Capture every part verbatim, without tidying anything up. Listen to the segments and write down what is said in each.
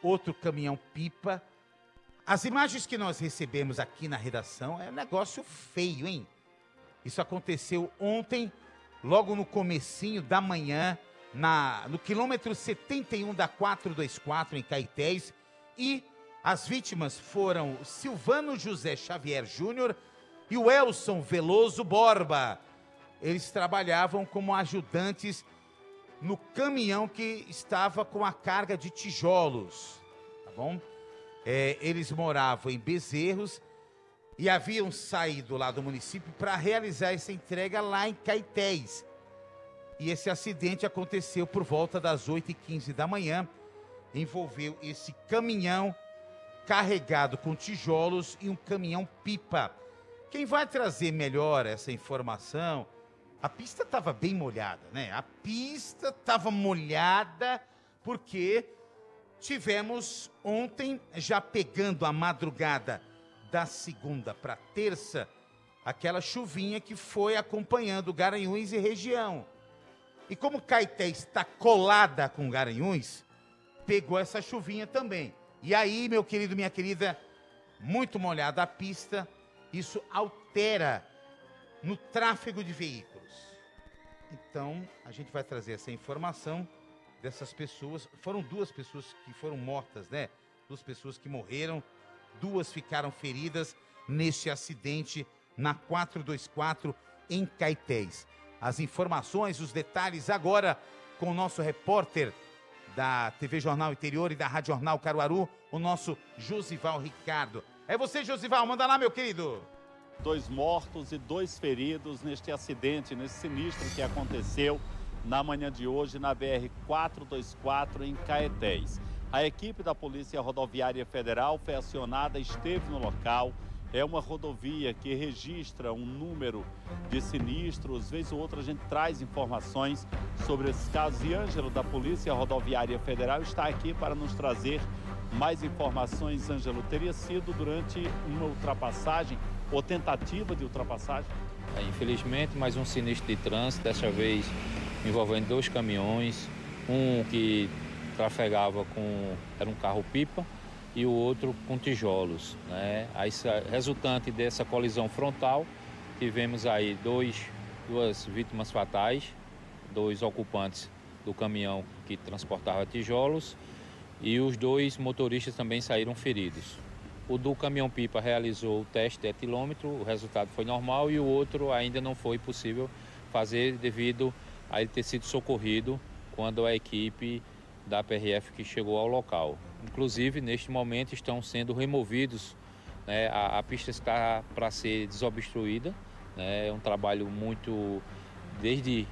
outro caminhão-pipa. As imagens que nós recebemos aqui na redação é um negócio feio, hein? Isso aconteceu ontem, logo no comecinho da manhã, na, no quilômetro setenta e um da quatrocentos e vinte e quatro, em Caetés, e as vítimas foram o Silvano José Xavier Júnior e o Elson Veloso Borba. Eles trabalhavam como ajudantes no caminhão que estava com a carga de tijolos, tá bom? É, eles moravam em Bezerros e haviam saído lá do município para realizar essa entrega lá em Caetés. E esse acidente aconteceu por volta das oito e quinze da manhã, envolveu esse caminhão carregado com tijolos e um caminhão-pipa. Quem vai trazer melhor essa informação... A pista estava bem molhada, né? A pista estava molhada porque tivemos ontem, já pegando a madrugada da segunda para terça, aquela chuvinha que foi acompanhando Garanhuns e região. E como Caetés está colada com Garanhuns, pegou essa chuvinha também. E aí, meu querido, minha querida, muito molhada a pista, isso altera no tráfego de veículos. Então, a gente vai trazer essa informação dessas pessoas. Foram duas pessoas que foram mortas, né? Duas pessoas que morreram, duas ficaram feridas neste acidente na quatrocentos e vinte e quatro em Caetés. As informações, os detalhes agora com o nosso repórter da T V Jornal Interior e da Rádio Jornal Caruaru, o nosso Josival Ricardo. É você, Josival, manda lá, meu querido. Dois mortos e dois feridos neste acidente, nesse sinistro que aconteceu na manhã de hoje na B R quatrocentos e vinte e quatro em Caetés. A equipe da Polícia Rodoviária Federal foi acionada, esteve no local. É uma rodovia que registra um número de sinistros. Vez ou outra a gente traz informações sobre esses casos. E Ângelo, da Polícia Rodoviária Federal, está aqui para nos trazer mais informações. Ângelo, teria sido durante uma ultrapassagem ou tentativa de ultrapassagem? É, infelizmente, mais um sinistro de trânsito, dessa vez envolvendo dois caminhões, um que trafegava com, era um carro-pipa, e o outro com tijolos, né? Aí, resultante dessa colisão frontal, tivemos aí dois, duas vítimas fatais, dois ocupantes do caminhão que transportava tijolos, e os dois motoristas também saíram feridos. O do caminhão-pipa realizou o teste de etilômetro, o resultado foi normal, e o outro ainda não foi possível fazer devido a ele ter sido socorrido quando a equipe da P R F que chegou ao local. Inclusive, neste momento, estão sendo removidos, né, a, a pista está para ser desobstruída, né, é um trabalho muito, desde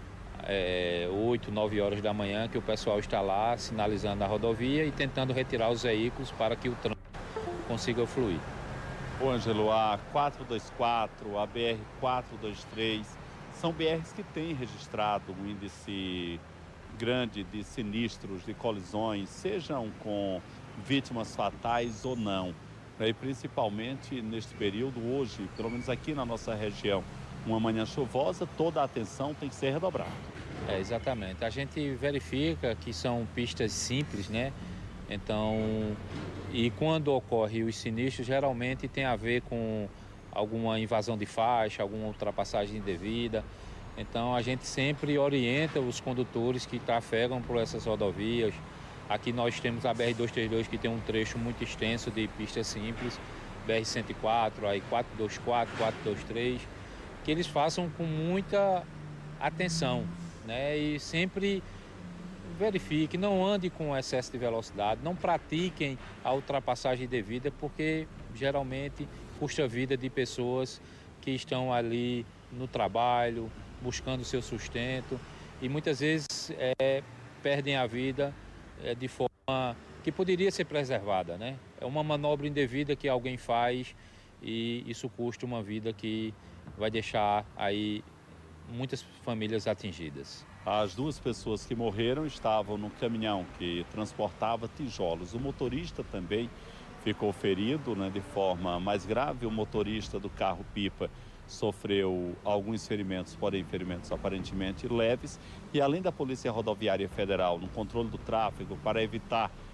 é, oito, nove horas da manhã, que o pessoal está lá sinalizando a rodovia e tentando retirar os veículos para que o trânsito consiga fluir. Ô Ângelo, a quatrocentos e vinte e quatro, a B R quatrocentos e vinte e três, são B Rs que têm registrado um índice grande de sinistros, de colisões, sejam com vítimas fatais ou não. E principalmente neste período, hoje, pelo menos aqui na nossa região, uma manhã chuvosa, toda a atenção tem que ser redobrada. É, exatamente. A gente verifica que são pistas simples, né? Então, e quando ocorre os sinistros, geralmente tem a ver com alguma invasão de faixa, alguma ultrapassagem indevida. Então, a gente sempre orienta os condutores que trafegam por essas rodovias. Aqui nós temos a B R duzentos e trinta e dois, que tem um trecho muito extenso de pistas simples, B R cento e quatro, aí quatrocentos e vinte e quatro, quatrocentos e vinte e três, que eles façam com muita atenção, né? E sempre verifique, não ande com excesso de velocidade, não pratiquem a ultrapassagem devida, porque geralmente custa a vida de pessoas que estão ali no trabalho, buscando seu sustento, e muitas vezes é, perdem a vida é, de forma que poderia ser preservada, né? É uma manobra indevida que alguém faz e isso custa uma vida que vai deixar aí muitas famílias atingidas. As duas pessoas que morreram estavam no caminhão que transportava tijolos. O motorista também ficou ferido, né, de forma mais grave. O motorista do carro-pipa sofreu alguns ferimentos, porém ferimentos aparentemente leves. E além da Polícia Rodoviária Federal no controle do tráfego para evitar